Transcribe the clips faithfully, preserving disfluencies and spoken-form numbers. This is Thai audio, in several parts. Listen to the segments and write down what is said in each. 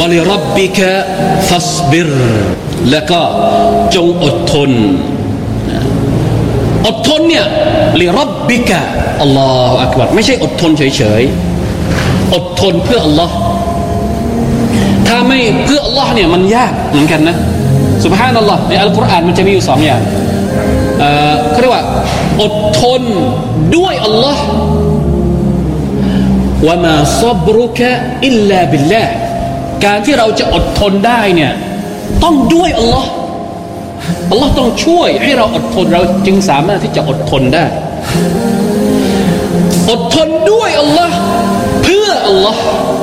ลิร็อบบิกะฟัสบิรแล้วก็จงอดทนอดทนเนี่ยลิร็อบบิกะอัลลอฮฺอักบัรไม่ใช่อดทนเฉยๆอดทนเพื่ออัลลอฮ์ถ้าไม่เพื่ออัลลอฮ์เนี่ยมันยากเหมือนกันนะซุบฮานัลลอฮ์ในอัลกุรอานมันจะมีอยู่สองอย่างเอ่อเขาเรียกว่าอดทนด้วยอัลลอฮ์วะมาซับรุกะอิลลาบิลลาห์การที่เราจะอดทนได้เนี่ยต้องด้วยอัลลอฮ์อัลลอฮ์ต้องช่วยให้เราอดทนเราจึงสามารถที่จะอดทนได้อดทนด้วยอัลลอฮ์เพื่ออัลลอฮ์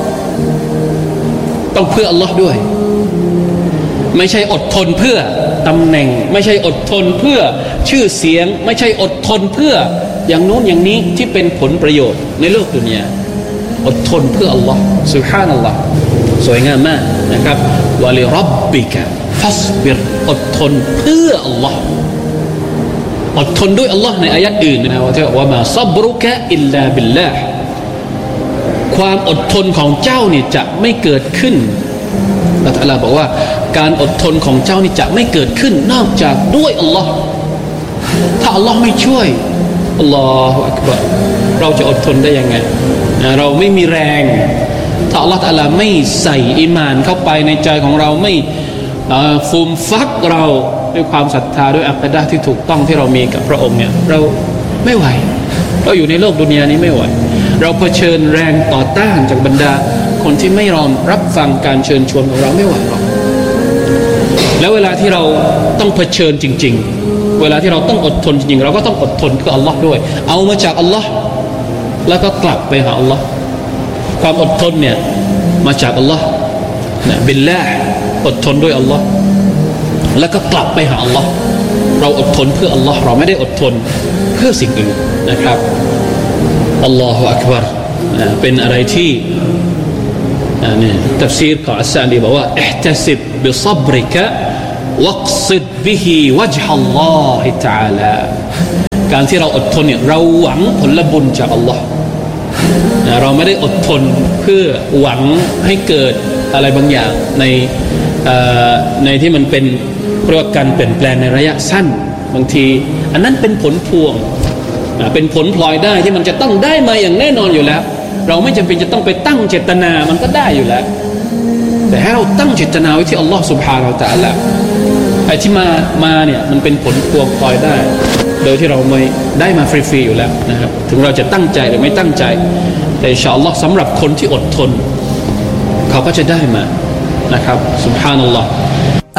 ต้องเพื่ออัลลอฮ์ด้วยไม่ใช่อดทนเพื่อตำแหน่งไม่ใช่อดทนเพื่อชื่อเสียงไม่ใช่อดทนเพื่ออย่างโน้นอย่างนี้ที่เป็นผลประโยชน์ในโลกดุนยาอดทนเพื่ออัลลอฮ์ซุบฮานัลลอฮ์สวยงามมากนะครับวะลิร็อบบิกะฟัสบิรอดทนเพื่ออัลลอฮ์อดทนด้วยอัลลอฮ์ในอายะห์อื่นนะว่าว่ามาซับรุกะอิลลาบิลลาห์ความอดทนของเจ้านี่จะไม่เกิดขึ้นอัลลอฮ์ตะอาลาบอกว่าการอดทนของเจ้านี่จะไม่เกิดขึ้นนอกจากด้วยอัลลอฮ์ถ้าอัลลอฮ์ไม่ช่วยอัลลอฮฺอักบัรเราจะอดทนได้ยังไงเราไม่มีแรงถ้าอัลลอฮฺตะอาลาไม่ใส่อีหม่านเข้าไปในใจของเราไม่ฟูมฟักเราด้วยความศรัทธาด้วยอัคดะห์ที่ถูกต้องที่เรามีกับพระองค์เนี่ยเราไม่ไหวเราอยู่ในโลกดุนยานี้ไม่ไหวเราเผชิญแรงต่อต้านจากบรรดาคนที่ไม่ยอมรับฟังการเชิญชวนของเราไม่ไหวหรอกแล้วเวลาที่เราต้องเผชิญจริงๆเวลาที่เราต้องอดทนจริงๆเราก็ต้องอดทนเพื่ออัลลอฮ์ด้วยเอามาจากอัลลอฮ์แล้วก็กลับไปหาอัลลอฮ์ความอดทนเนี่ยมาจากอัลลอฮ์นะบิลลาห์อดทนด้วยอัลลอฮ์แล้วก็กลับไปหาอัลลอฮ์เราอดทนเพื่ออัลลอฮ์เราไม่ได้อดทนเพื่อสิ่งอื่นนะครับอัลลอฮฺอักบัรเป็นอะไรที่นี่ตัฟซีรของอัสซาลีบอกว่าอิห์ตัสิบบิซับริกะวักซิดบิฮิวัจฮัลลอฮิตะอาลาการที่เราอดทนเนี่ยเราหวังผลบุญจากอัลลอฮ์เราไม่ได้อดทนเพื่อหวังให้เกิดอะไรบางอย่างในในที่มันเป็นเรียกว่าการเปลี่ยนแปลงในระยะสั้นบางทีอันนั้นเป็นผลพวงเป็นผลพลอยได้ที่มันจะต้องได้มาอย่างแน่นอนอยู่แล้วเราไม่จำเป็นจะต้องไปตั้งเจตนามันก็ได้อยู่แล้วแต่ให้เราตั้งเจตนาไว้ที่อัลลอฮฺ سبحانه และ تعالى ไอ้ที่มามาเนี่ยมันเป็นผลพวงพลอยได้โดยที่เราไม่ได้มาฟรีๆอยู่แล้วนะครับถึงเราจะตั้งใจหรือไม่ตั้งใจแต่อินชาอัลลอฮฺสำหรับคนที่อดทนเขาก็จะได้มานะครับ سبحان อัลลอฮฺ